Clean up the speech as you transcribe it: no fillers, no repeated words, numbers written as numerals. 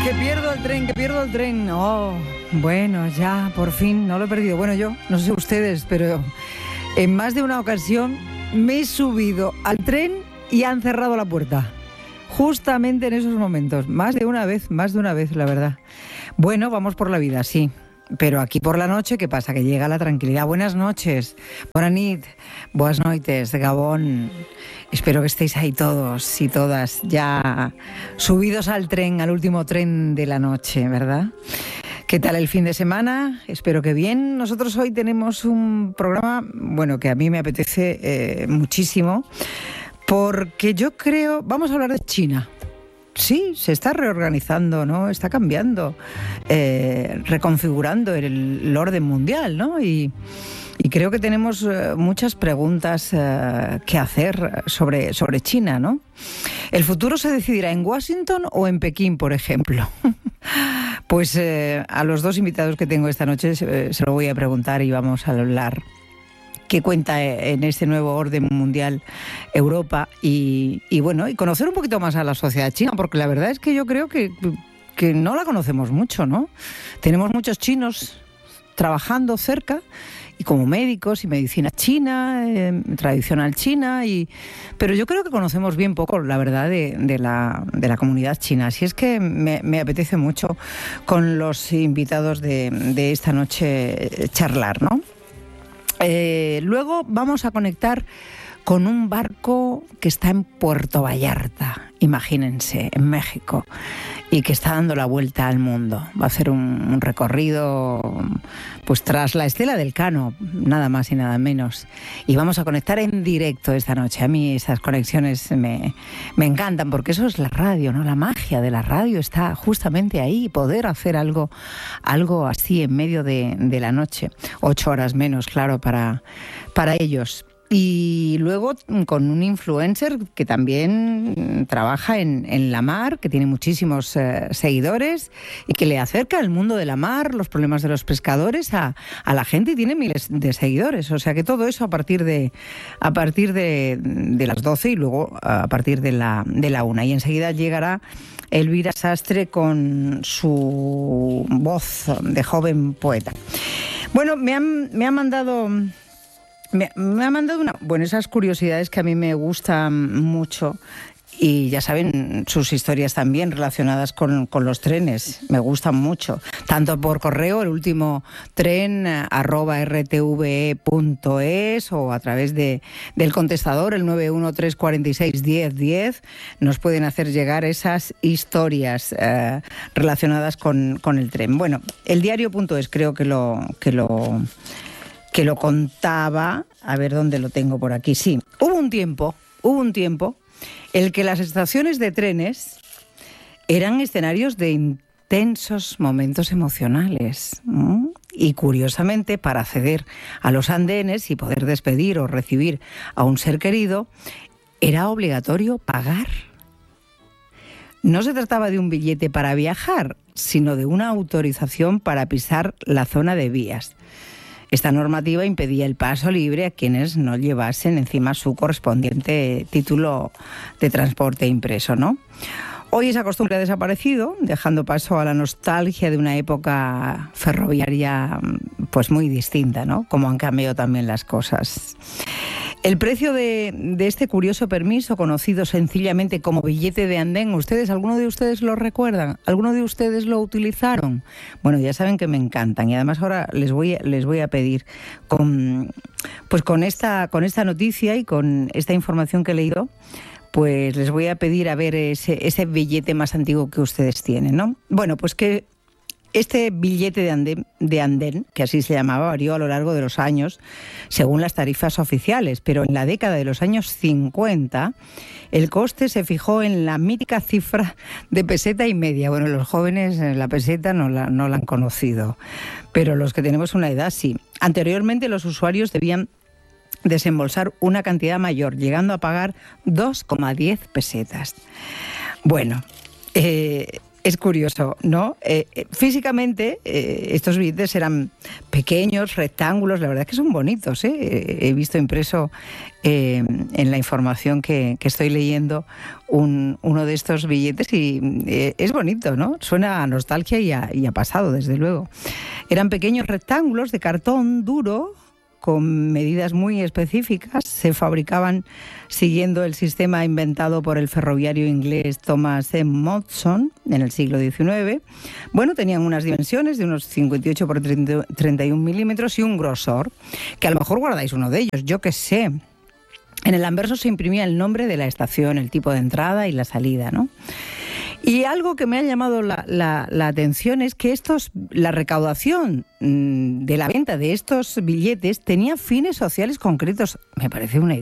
Que pierdo el tren. Oh, bueno, ya, por fin, no lo he perdido. Bueno, yo, no sé ustedes, pero en más de una ocasión me he subido al tren y han cerrado la puerta. Justamente en esos momentos. Más de una vez, la verdad. Bueno, vamos por la vida, sí. Pero aquí por la noche, ¿qué pasa? Que llega la tranquilidad. Buenas noches, buenas nit, buenas noites, Gabón. Espero que estéis ahí todos y todas ya subidos al tren, al último tren de la noche, ¿verdad? ¿Qué tal el fin de semana? Espero que bien. Nosotros hoy tenemos un programa, bueno, que a mí me apetece muchísimo, porque yo creo, vamos a hablar de China. Sí, se está reorganizando, ¿no? Está cambiando, reconfigurando el orden mundial, ¿no? Y creo que tenemos muchas preguntas que hacer sobre China, ¿no? ¿El futuro se decidirá en Washington o en Pekín, por ejemplo? Pues a los dos invitados que tengo esta noche se lo voy a preguntar y vamos a hablar qué cuenta en este nuevo orden mundial Europa y bueno, y conocer un poquito más a la sociedad china, porque la verdad es que yo creo que no la conocemos mucho, ¿no? Tenemos muchos chinos trabajando cerca y como médicos y medicina china, tradicional china, pero yo creo que conocemos bien poco, la verdad, de la comunidad china. Así es que me apetece mucho con los invitados de esta noche charlar, ¿no? Luego vamos a conectar con un barco que está en Puerto Vallarta, imagínense, en México, y que está dando la vuelta al mundo. Va a hacer un recorrido pues tras la estela del Cano, nada más y nada menos. Y vamos a conectar en directo esta noche. A mí esas conexiones me encantan, porque eso es la radio, ¿no? La magia de la radio está justamente ahí, poder hacer algo así en medio de la noche. 8 horas menos, claro, para ellos. Y luego con un influencer que también trabaja en la mar, que tiene muchísimos seguidores y que le acerca el mundo de la mar, los problemas de los pescadores a la gente, y tiene miles de seguidores. O sea que todo eso a partir de las 12 y luego a partir de la 1. Y enseguida llegará Elvira Sastre con su voz de joven poeta. Bueno, me ha mandado esas curiosidades que a mí me gustan mucho, y ya saben, sus historias también relacionadas con los trenes, me gustan mucho, tanto por correo, el último tren @rtve.es, o a través del contestador, el 913461010, nos pueden hacer llegar esas historias relacionadas con el tren. Bueno, el diario.es creo que lo contaba, a ver dónde lo tengo por aquí. Sí, hubo un tiempo en el que las estaciones de trenes eran escenarios de intensos momentos emocionales. Y curiosamente, para acceder a los andenes y poder despedir o recibir a un ser querido, era obligatorio pagar. No se trataba de un billete para viajar, sino de una autorización para pisar la zona de vías. Esta normativa impedía el paso libre a quienes no llevasen encima su correspondiente título de transporte impreso, ¿no? Hoy esa costumbre ha desaparecido, dejando paso a la nostalgia de una época ferroviaria pues muy distinta, ¿no? Como han cambiado también las cosas. El precio de este curioso permiso, conocido sencillamente como billete de andén, ¿alguno de ustedes lo recuerdan? ¿Alguno de ustedes lo utilizaron? Bueno, ya saben que me encantan, y además ahora les voy a pedir con esta noticia y con esta información que he leído, pues les voy a pedir a ver ese billete más antiguo que ustedes tienen, ¿no? Bueno, pues que este billete de andén, que así se llamaba, varió a lo largo de los años según las tarifas oficiales, pero en la década de los años 50 el coste se fijó en la mítica cifra de peseta y media. Bueno, los jóvenes la peseta no la han conocido, pero los que tenemos una edad sí. Anteriormente los usuarios debían desembolsar una cantidad mayor, llegando a pagar 2,10 pesetas. Bueno, Es curioso, ¿no? Físicamente, estos billetes eran pequeños, rectángulos, la verdad es que son bonitos, ¿eh? He visto impreso en la información que estoy leyendo uno de estos billetes y es bonito, ¿no? Suena a nostalgia y a pasado, desde luego. Eran pequeños rectángulos de cartón duro, con medidas muy específicas, se fabricaban siguiendo el sistema inventado por el ferroviario inglés Thomas M. Monson en el siglo XIX. Bueno, tenían unas dimensiones de unos 58 por 31 milímetros y un grosor, que a lo mejor guardáis uno de ellos, yo qué sé. En el anverso se imprimía el nombre de la estación, el tipo de entrada y la salida, ¿no? Y algo que me ha llamado la atención es que la recaudación de la venta de estos billetes tenía fines sociales concretos. Me parece una idea